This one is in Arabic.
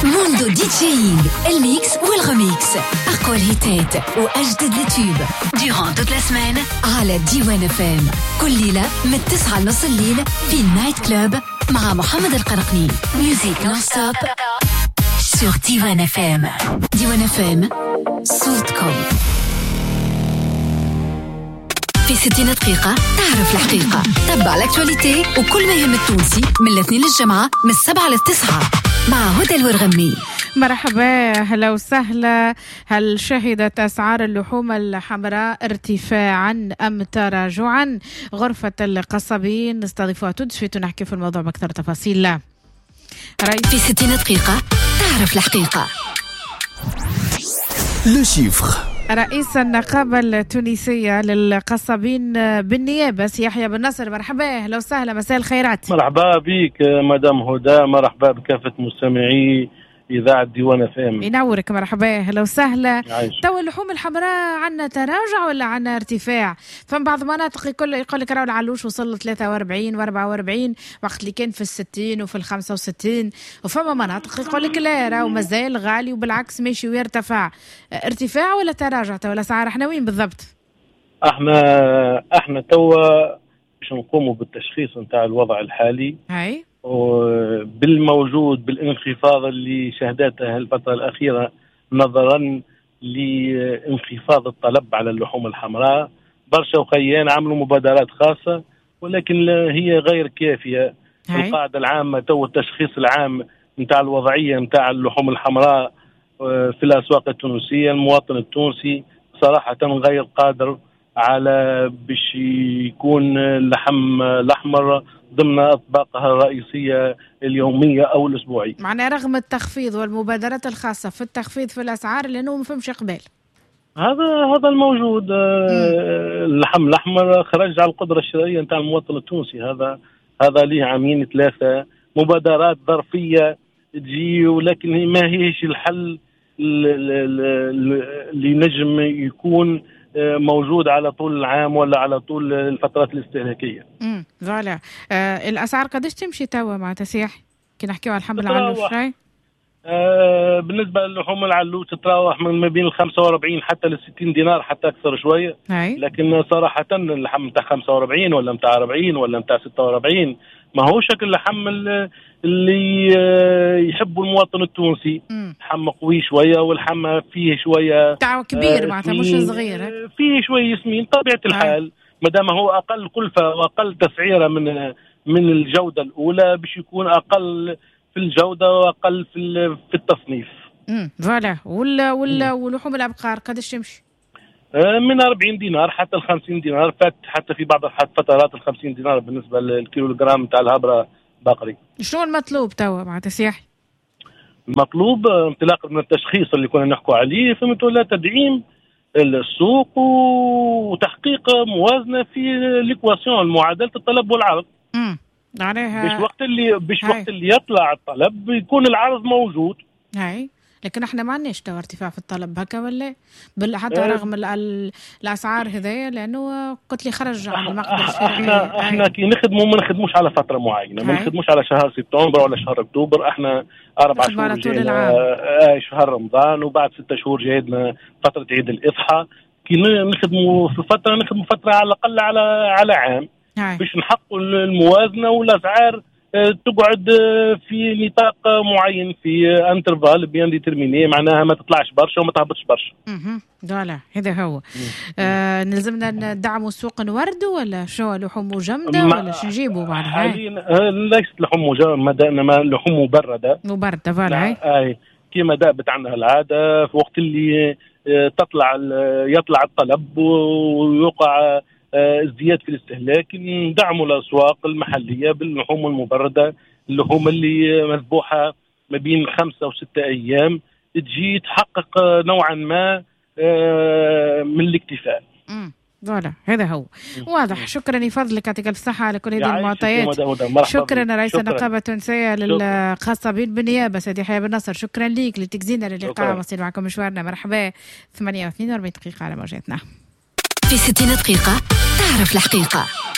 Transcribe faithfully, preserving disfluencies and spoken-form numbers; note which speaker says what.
Speaker 1: موندو ديجيينغ، الميكس والريميكس، أقوى الهيتات وأجدد التوب durant toute la semaine على ديوان اف ام. كل ليلة من التسعة لنص الليل في النايت كلوب مع محمد القرقني. ميوزيك نون ستوب sur ديوان اف ام. ديوان اف ام صوتكم في ستين دقيقة. تعرف الحقيقة، تبع الاكتواليتي وكل ما يهم التونسي من الاثنين للجمعة من السبعة للتسعة مع هدى الورغمي.
Speaker 2: مرحبا، هلا وسهلا. هل شهدت أسعار اللحوم الحمراء ارتفاعا أم تراجعا؟ غرفة القصابين نستضيفها تدفت ونحكي في الموضوع بأكثر تفاصيل. لا
Speaker 1: في ستين دقيقة تعرف الحقيقة.
Speaker 3: لو شيفر.
Speaker 2: رئيس النقابة التونسية للقصابين بالنيابة يحيى بن نصر، مرحبا، هلا وسهلا، مساء الخيرات.
Speaker 4: مرحبا بك مدام هدى، مرحبا بكافة مستمعي إذاعة ديوان اف ام.
Speaker 2: ينورك، مرحبا، هلا وسهلا. تو اللحوم الحمراء عنا تراجع ولا عنا ارتفاع؟ فمن بعض المناطق يقول يقول لك راهو العلوش وصل ل ثلاثة وأربعين وأربعة وأربعين وقت اللي كان في الستين وفي الخمسة وستين، وفما مناطق يقول لك لا راهو مازال غالي وبالعكس ماشي ويرتفع. ارتفاع ولا تراجع تو الأسعار؟ احنا وين بالضبط؟
Speaker 4: احنا احنا توا باش نقوموا بالتشخيص نتاع الوضع الحالي.
Speaker 2: هاي
Speaker 4: بالموجود بالانخفاض اللي شهدته الفترة الأخيرة نظرا لانخفاض الطلب على اللحوم الحمراء. برشا وخيان عملوا مبادرات خاصة ولكن هي غير كافية.
Speaker 2: هاي.
Speaker 4: القاعدة العامة تو التشخيص العام نتاع الوضعية نتاع اللحوم الحمراء في الأسواق التونسية، المواطن التونسي صراحة غير قادر على باش يكون اللحم الأحمر ضمن أطباقها الرئيسية اليومية أو الأسبوعية.
Speaker 2: معناه رغم التخفيض والمبادرات الخاصة في التخفيض في الأسعار لأنه ما فهمش إقبال.
Speaker 4: هذا هذا الموجود. اللحم الأحمر خرج على القدرة الشرائية نتاع المواطن التونسي. هذا هذا ليه عامين ثلاثة مبادرات ظرفية تجي، ولكن ما هيش الحل اللي نجم يكون موجود على طول العام ولا على طول الفترات الاستهلاكيه.
Speaker 2: امم فوالا. آه الاسعار قداش تمشي توا مع تسيح كي نحكيو على الحمل العلوش؟
Speaker 4: آه بالنسبه للحوم العلوش تتراوح من ما بين ال خمسة وأربعين حتى ل ستين دينار حتى اكثر شويه.
Speaker 2: هاي.
Speaker 4: لكن صراحه اللحم نتاع خمسة وأربعين ولا نتاع أربعين ولا نتاع ستة وأربعين ما هو شكل اللحم اللي يحبوا المواطن التونسي. لحم قوي شويه واللحم فيه شويه
Speaker 2: تاع كبير معناتها مش صغير،
Speaker 4: فيه شويه يسمين طبيعه الحال. ما دام هو اقل كلفه واقل تسعيره من من الجوده الاولى باش يكون اقل في الجوده واقل في في التصنيف.
Speaker 2: امم فوالا. ولا ولا ولحوم الابقار قداش تمشي؟
Speaker 4: من أربعين دينار حتى ال خمسين دينار، فات حتى في بعض الفترات ال خمسين دينار بالنسبه للكيلو جرام تاع الهبره بقري.
Speaker 2: شنو المطلوب توا مع تسيح؟
Speaker 4: المطلوب انطلاقا من التشخيص اللي كنا نحكوا عليه فهمت ولا تدعيم السوق وتحقيق موازنه في ليكواسيون معادله الطلب والعرض.
Speaker 2: امم معناها
Speaker 4: باش وقت اللي باش وقت اللي يطلع الطلب يكون العرض موجود.
Speaker 2: هاي. لكن احنا ما عندناش تو ارتفاع في الطلب هكا ولا بل حتى أه رغم الاسعار هذيا لانه قلت لي خرج عن المقدر الشرعي.
Speaker 4: احنا احنا كي نخدموا ما نخدموش على فتره معينه، ما نخدموش على شهر سبتمبر ولا شهر اكتوبر. احنا اربع شهور جاينا آه شهر رمضان وبعد ستة شهور جاينا فتره عيد الاضحى. كي نخدموا في فتره نخدموا فتره على الاقل على على عام باش نحققوا الموازنه والاسعار تقعد في نطاق معين في انترفال بيان ديترميني، معناها ما تطلعش برشا وما تهبطش برشا.
Speaker 2: اها فوالا هذا هو. آه نلزمنا ندعموا السوق نوردوا ولا شو لحوم جمده ولا شو نجيبوا بعدها؟
Speaker 4: حاليا ليست لحوم جمده انما لحوم مبرده.
Speaker 2: مبرده فوالا.
Speaker 4: اي كما دابت عنها العاده في وقت اللي تطلع يطلع الطلب ويوقع ازدياد في الاستهلاك ندعموا الاسواق المحليه باللحوم المبرده، اللحوم اللي مذبوحه ما بين خمسه وسته ايام تجي تحقق نوعا ما من الاكتفاء.
Speaker 2: امم فوالا هذا هو. واضح. شكرا لفضلك، يعطيك الصحه على كل هذه المعطيات. شكرا رئيس النقابه التونسيه للقصابين بالنيابه سيدي يحيى بن نصر. شكرا ليك لتجزينا للقاء وصل معكم مشوارنا. مرحبا. ثمانية واثنين وأربعين دقيقه على موجاتنا.
Speaker 1: في ستين دقيقة تعرف الحقيقة.